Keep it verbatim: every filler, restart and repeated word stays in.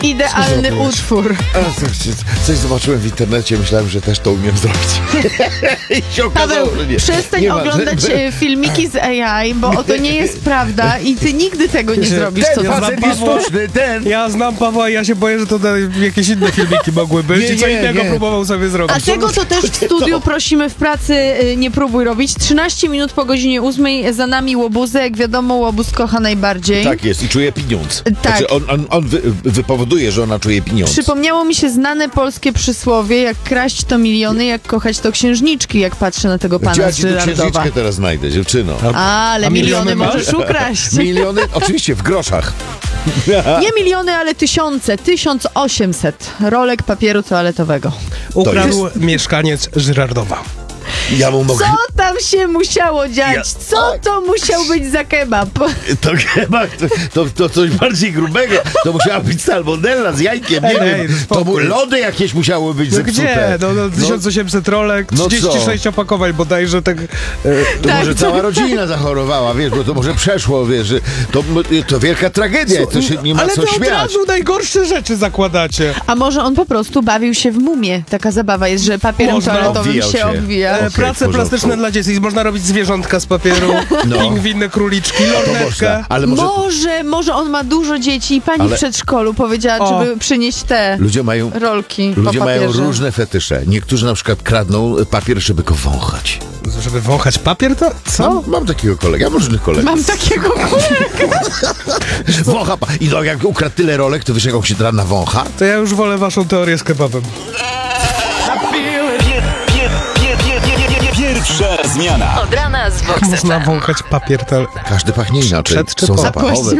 idealny utwór. A, coś, coś zobaczyłem w internecie, myślałem, że też to umiem zrobić. I się okazało, Paweł, że nie. przestań Nie ma, oglądać że- e, filmiki z A I, bo to nie jest prawda i ty nigdy tego nie zrobisz. Co Ten to facet za jest Pawła? sztuczny, ten. Ja znam Pawła i ja się boję, że to da- jakieś inne filmiki mogły być Nie, i co nie, innego nie. próbował sobie zrobić. A tego to też w studiu prosimy w pracy y, nie próbuj robić. trzynaście minut po godzinie ósmej za nami Łobuzę. Jak wiadomo, Łobuz kocha najbardziej. Tak jest i czuje pieniądz. Tak. Znaczy on, on, on wy, wypowoduje, że ona czuje pieniądz. Przypomniało mi się znane polskie przysłowie, jak kraść to miliony, jak kochać to księżniczki, jak patrzę na tego Gdzie pana ja z ci tu Żyrardowa. księżniczkę teraz znajdę, dziewczyno? A, ale A miliony, miliony możesz ukraść. Miliony? Oczywiście w groszach. Nie miliony, ale tysiące. tysiąc osiemset rolek papieru toaletowego. Ukradł mieszkaniec Żyrardowa. Ja mu mogę... Co tam się musiało dziać? Ja- Co to musiał być za kebab? To chyba to, to, to coś bardziej grubego. To musiała być salmonella z jajkiem, nie Ej, wiem. ej, To mu, spokój. lody jakieś musiały być No zepsute. gdzie? No, no, tysiąc osiemset rolek, No trzydzieści sześć co? opakowań bodajże tak... E, To Tak, może to- cała rodzina zachorowała, wiesz, bo to może przeszło, wiesz, że to, to wielka tragedia, to się nie ma ale co wy od śmiać. razu najgorsze rzeczy zakładacie. A może on po prostu bawił się w mumię? Taka zabawa jest, że papierem Można. toaletowym Obwijał się się. obwija. E, Okej, w prace porządku. plastyczne dla dzieci. Można robić zwierzątka z papieru, No. pingwiny, króliczki, To lornetkę. można, ale może... Może, może on ma dużo dzieci i pani Ale- w przedszkolu powiedziała, O. żeby przynieść te Ludzie mają... rolki Ludzie po mają papierze. różne fetysze. Niektórzy na przykład kradną papier, żeby go wąchać. Żeby wąchać papier, to co? Mam, mam takiego kolegę, ja mam różnych kolegów. Mam takiego kolegę. Wącha pa- I no, jak ukradł tyle rolek, to wiesz, jak on się teraz nawącha? To ja już wolę waszą teorię z kebabem. Pierwsza zmiana. Od rana z Vox F Można M. wąchać papier, to... Każdy pachnie inaczej. Przed czy Są po? zapachowe.